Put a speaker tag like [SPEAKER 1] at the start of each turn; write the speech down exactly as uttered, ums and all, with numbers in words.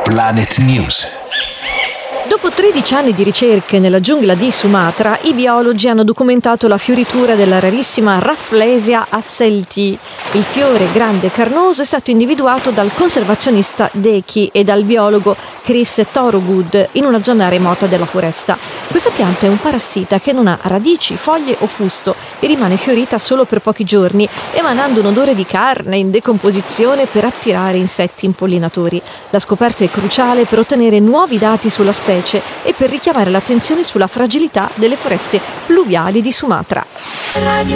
[SPEAKER 1] Planet News.
[SPEAKER 2] Dopo tredici anni di ricerche nella giungla di Sumatra, i biologi hanno documentato la fioritura della rarissima Rafflesia asselti. Il fiore grande e carnoso è stato individuato dal conservazionista Deki e dal biologo Chris Thorogood in una zona remota della foresta. Questa pianta è un parassita che non ha radici, foglie o fusto e rimane fiorita solo per pochi giorni, emanando un odore di carne in decomposizione per attirare insetti impollinatori. La scoperta è cruciale per ottenere nuovi dati sulla specie e per richiamare l'attenzione sulla fragilità delle foreste pluviali di Sumatra.